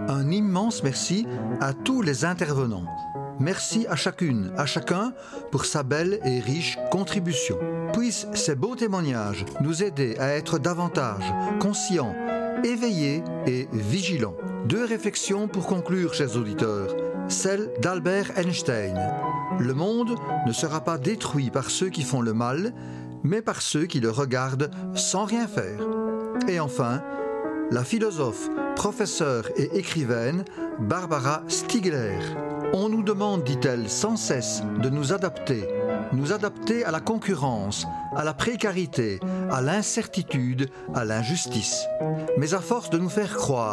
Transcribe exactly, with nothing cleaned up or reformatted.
Un immense merci à tous les intervenants. Merci à chacune, à chacun pour sa belle et riche contribution. Puissent ces beaux témoignages nous aider à être davantage conscients, éveillés et vigilants. Deux réflexions pour conclure, chers auditeurs. Celle d'Albert Einstein. Le monde ne sera pas détruit par ceux qui font le mal, mais par ceux qui le regardent sans rien faire. Et enfin, la philosophe, professeure et écrivaine Barbara Stiegler. On nous demande, dit-elle, sans cesse de nous adapter, nous adapter à la concurrence, à la précarité, à l'incertitude, à l'injustice. Mais à force de nous faire croire